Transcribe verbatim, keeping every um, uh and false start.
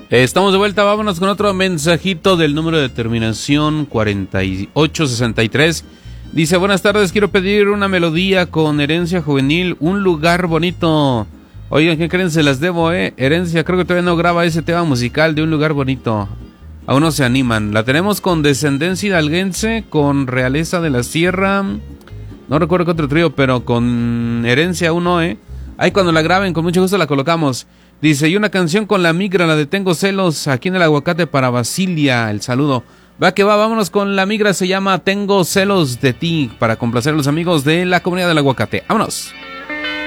Estamos de vuelta, vámonos con otro mensajito del número de terminación cuarenta y ocho sesenta y tres. Dice, buenas tardes, quiero pedir una melodía con Herencia Juvenil, Un Lugar Bonito. Oigan, ¿qué creen? Se las debo, eh. Herencia, creo que todavía no graba ese tema musical de Un Lugar Bonito. Aún no se animan. La tenemos con Descendencia Hidalguense, con Realeza de la Sierra. No recuerdo qué otro trío, pero con Herencia aún no, eh. Ahí cuando la graben, con mucho gusto la colocamos. Dice, y una canción con La Migra, la de Tengo Celos, aquí en el Aguacate para Basilia, el saludo. Va que va, vámonos con La Migra, se llama Tengo Celos de Ti, para complacer a los amigos de la comunidad del Aguacate. ¡Vámonos!